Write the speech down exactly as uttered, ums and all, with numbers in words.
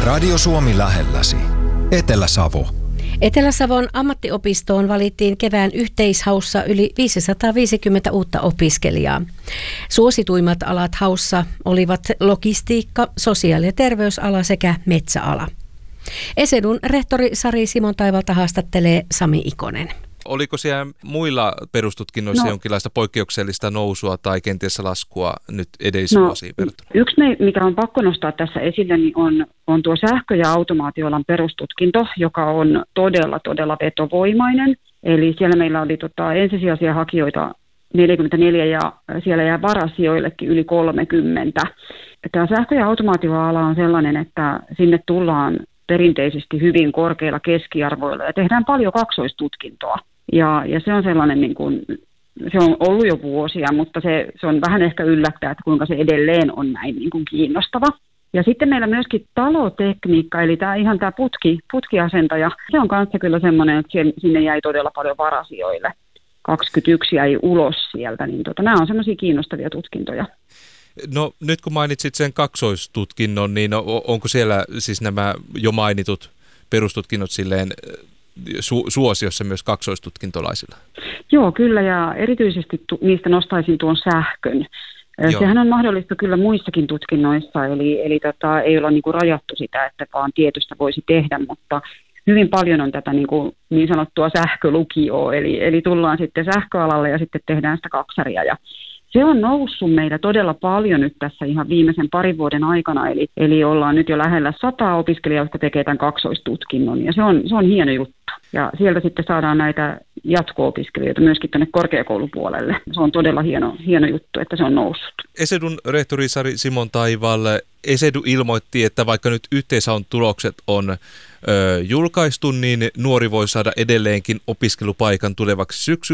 Radio Suomi lähelläsi. Etelä-Savo. Etelä-Savon ammattiopistoon valittiin kevään yhteishaussa yli viisisataaviisikymmentä uutta opiskelijaa. Suosituimmat alat haussa olivat logistiikka, sosiaali- ja terveysala sekä metsäala. ESEDUn rehtori Sari Simon-Taivalta haastattelee Sami Ikonen. Oliko siellä muilla perustutkinnoissa no, jonkinlaista poikkeuksellista nousua tai kenties laskua nyt edellisvuosiin no, verrattuna? Yksi, mikä on pakko nostaa tässä esille, niin on, on tuo sähkö- ja automaatioalan perustutkinto, joka on todella, todella vetovoimainen. Eli siellä meillä oli tota, ensisijaisia hakijoita neljäkymmentäneljä ja siellä jää varasijoillekin yli kolmekymmentä. Tämä sähkö- ja automaatioala on sellainen, että sinne tullaan perinteisesti hyvin korkeilla keskiarvoilla ja tehdään paljon kaksoistutkintoa. Ja, ja se on sellainen, niin kuin, se on ollut jo vuosia, mutta se, se on vähän ehkä yllättää, että kuinka se edelleen on näin niin kuin kiinnostava. Ja sitten meillä myöskin talotekniikka, eli tämä ihan tämä putki, putkiasentaja, se on kanssa kyllä semmoinen, että sinne jäi todella paljon varasijoille. kaksikymmentäyksi jäi ulos sieltä, niin tota, nämä on semmoisia kiinnostavia tutkintoja. No nyt kun mainitsit sen kaksoistutkinnon, niin onko siellä siis nämä jo mainitut perustutkinnot silleen su- suosiossa myös kaksoistutkintolaisilla? Joo, kyllä, ja erityisesti tu- niistä nostaisin tuon sähkön. Joo. Sehän on mahdollista kyllä muissakin tutkinnoissa, eli, eli tota, ei olla niinku rajattu sitä, että vaan tietystä voisi tehdä, mutta hyvin paljon on tätä niin, kuin niin sanottua sähkölukioa, eli, eli tullaan sitten sähköalalle ja sitten tehdään sitä kaksaria, ja se on noussut meillä todella paljon nyt tässä ihan viimeisen parin vuoden aikana, eli, eli ollaan nyt jo lähellä sata opiskelijaa, jotka tekee tämän kaksoistutkinnon, ja se on, se on hieno juttu. Ja sieltä sitten saadaan näitä jatko-opiskelijoita myöskin tänne korkeakoulupuolelle. Se on todella hieno, hieno juttu, että se on noussut. ESEDUn rehtori Sari Simon-Taival, ESEDU ilmoitti, että vaikka nyt yhteishaun tulokset on ö, julkaistu, niin nuori voi saada edelleenkin opiskelupaikan tulevaksi syksy,